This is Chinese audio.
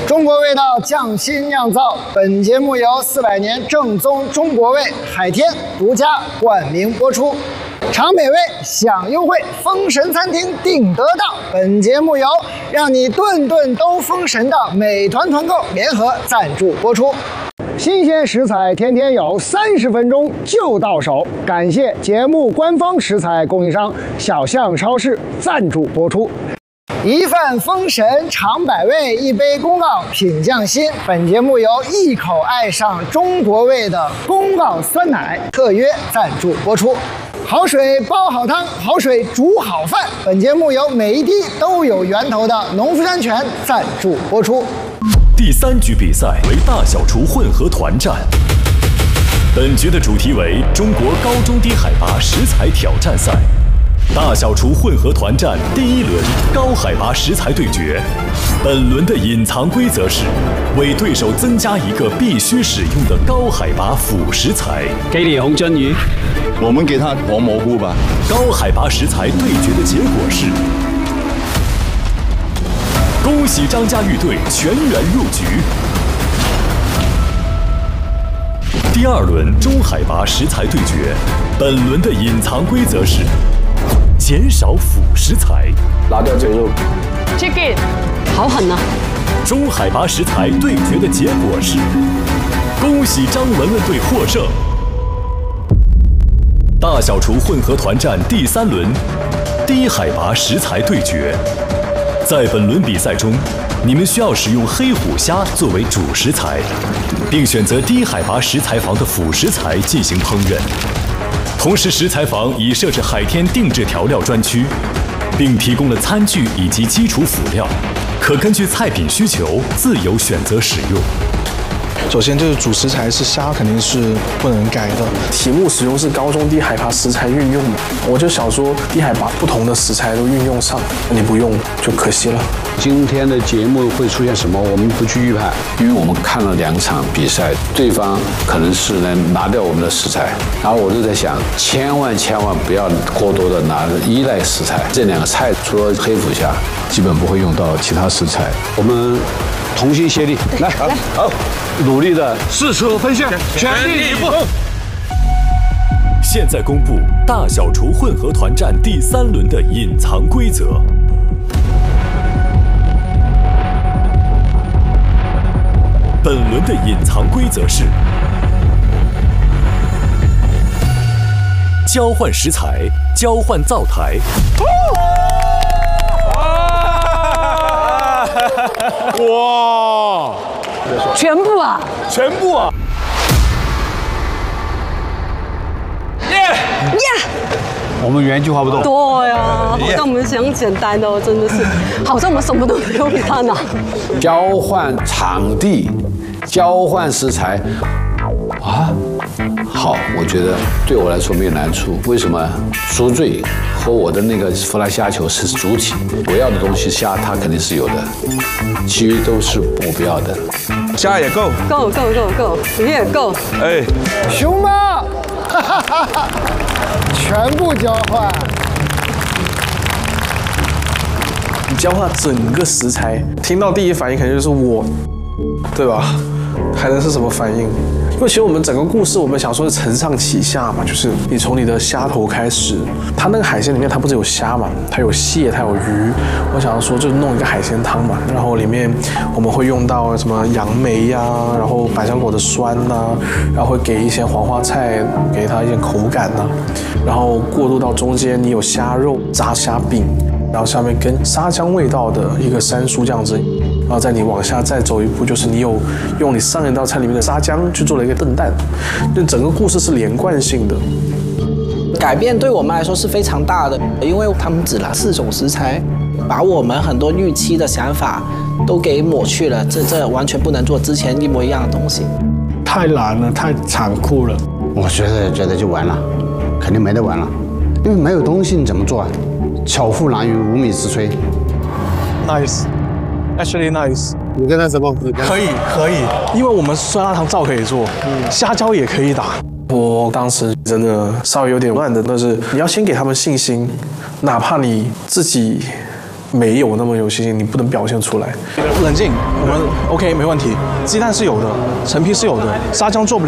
中国味道匠心酿造，本节目由400年正宗中国味海天独家冠名播出。尝美味享优惠，封神餐厅订得到。本节目由让你顿顿都封神的美团团购联合赞助播出。新鲜食材天天有，30分钟就到手。感谢节目官方食材供应商小象超市赞助播出。一饭封神尝百味，一杯公告品匠心。本节目由一口爱上中国味的公告酸奶特约赞助播出。好水煲好汤，好水煮好饭。本节目由每一滴都有源头的农夫山泉赞助播出。 第3局比赛为大小厨混合团战，本局的主题为中国高中低海拔食材挑战赛。大小厨混合团战第1轮高海拔食材对决。本轮的隐藏规则是为对手增加一个必须使用的高海拔辅食材。 给你红鳟鱼， 我们给他黄蘑菇吧。 高海拔食材对决的结果是，恭喜张家玉队全员入局。第2轮中海拔食材对决，本轮的隐藏规则是减少辅食材， 拿掉嘴肉。 Chicken， 好狠啊！ 中海拔食材对决的结果是，恭喜张文文队获胜。大小厨混合团战第3轮低海拔食材对决，在本轮比赛中，你们需要使用黑虎虾作为主食材，并选择低海拔食材房的辅食材进行烹饪。同时，食材房已设置海天定制调料专区，并提供了餐具以及基础辅料，可根据菜品需求自由选择使用。 首先就是主食材是虾，肯定是不能改的。 题目使用是高中低海拔食材运用，我就想说低海拔不同的食材都运用上，你不用就可惜了。 今天的节目会出现什么，我们不去预判， 因为我们看了2场比赛，对方可能是能拿掉我们的食材，然后我就在想，千万不要过多的依赖食材。这2个菜除了黑虎虾，基本不会用到其他食材。 我们同心协力，来，好，努力的适时分享，全力以赴。 现在公布大小厨混合团战第3轮的隐藏规则。本轮的隐藏规则是交换食材，交换灶台。 哇！ 全部啊！ 全部啊！ 耶！ 我们原计划不动。 对啊，好像我们想简单的，真的是，好像我们什么都没有比他难。 交换场地，交换食材，啊，好，我觉得对我来说没有难处。为什么？赎罪和我的那个弗拉虾球是主体，我要的东西虾它肯定是有的，其余都是我不要的。 虾也够， 够，鱼也够。 哎， 熊猫，全部交换。 你交换整个食材，听到第一反应肯定就是我，对吧？还能是什么反应？因为其实我们整个故事，我们想说是承上启下嘛，就是你从你的虾头开始，它那个海鲜里面它不只有虾嘛，它有蟹，它有鱼。我想要说就弄一个海鲜汤嘛，然后里面我们会用到什么杨梅呀，然后百香果的酸呐，然后会给一些黄花菜，给它一些口感呐，然后过渡到中间你有虾肉、炸虾饼，然后下面跟沙姜味道的一个山蔬酱汁。然后在你往下再走一步，就是你有用你上一道菜里面的沙姜去做了一个炖蛋，就整个故事是连贯性的。 改变对我们来说是非常大的，因为他们只拿4种食材，把我们很多预期的想法都给抹去了，这完全不能做之前一模一样的东西。 太难了，太残酷了。 我觉得就完了，肯定没得玩了，因为没有东西你怎么做啊？巧妇难于无米之炊。 Nice。Actually nice， 你跟他怎么？ 可以，因为我们酸辣汤照可以做，虾椒也可以打。我当时真的稍微有点乱的，但是你要先给他们信心，哪怕你自己没有那么有信心，你不能表现出来。 冷静，我们 OK 没问题。鸡蛋是有的，陈皮是有的，沙姜做不了。